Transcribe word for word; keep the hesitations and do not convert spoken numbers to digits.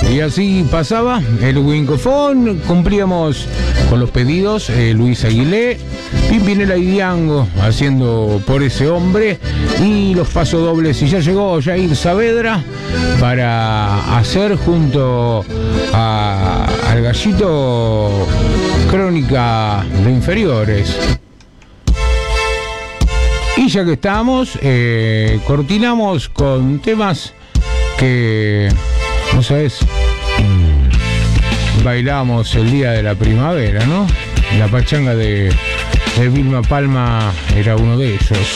Y así pasaba el Wincofón, cumplíamos con los pedidos, eh, Luis Aguilé, Pimpinela y Diango haciendo Por ese hombre, y los pasodobles, y ya llegó Jair Saavedra para hacer junto a, al Gallito Crónica de Inferiores. Y ya que estamos, eh, cortinamos con temas que, no sabes, bailamos el día de la primavera, ¿no? La pachanga de, de Vilma Palma era uno de ellos.